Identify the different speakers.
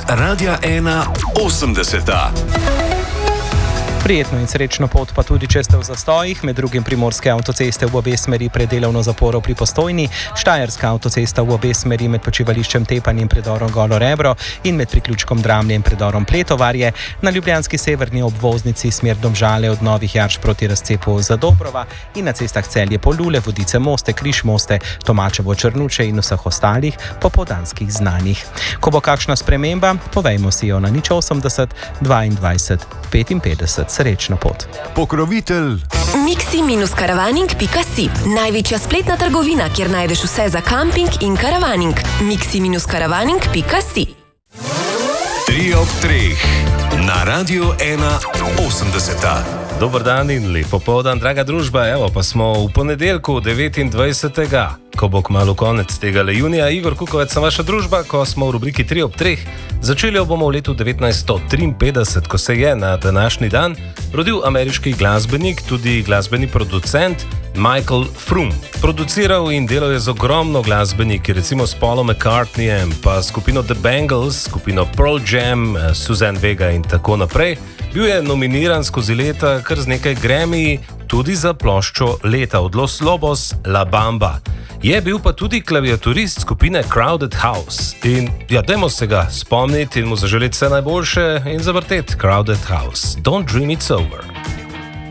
Speaker 1: Radia 1 80.
Speaker 2: Prijetno in srečno pot pa tudi, če ste v zastojih, med drugim primorske avtoceste v obe smeri pred delovno zaporo pri Postojni, štajerska avtocesta v obe smeri med počivališčem Tepanj in predorom Golo Rebro in med priključkom Dramlje in predorom Pletovarje, na ljubljanski severni obvoznici smer Domžale od Novih Jarč proti razcepu Zadobrova in na cestah Celje Polule, Vodice Moste, Križ Moste, Tomačevo Črnuče in vseh ostalih popoldanskih znanjih. Ko bo kakšna sprememba, povejmo si jo na 080 22 55. Srečno pot.
Speaker 1: Pokrovitelj
Speaker 3: Mixi-karavaning.si, največja spletna trgovina, kjer najdeš vse za kamping in karavaning. Mixi-karavaning.si.
Speaker 1: 3 ob 3 na Radio 1 80.
Speaker 4: Dober dan in lepo popoldan, draga družba. Evo pa smo v ponedeljku 29. Ko bo kmalu konec tega junija. Igor Kukovec, sem vaša družba, ko smo v rubriki 3 ob 3. Začeli jo bomo v letu 1953, ko se je na današnji dan rodil ameriški glasbenik, tudi glasbeni producent Michael Froom. Produciral in delal je z ogromno glasbeniki, recimo s Paulom McCartneyjem, pa skupino The Bangles, skupino Pearl Jam, Suzanne Vega in tako naprej. Bil je nominiran skozi leta kar z nekaj Grammyji, tudi za ploščo leta od Los Lobos La Bamba. Je bil pa tudi klaviaturist skupine Crowded House. In ja, dajmo se ga spomniti in mu zaželiti vse najboljše in zavrteti Crowded House. Don't dream it's over.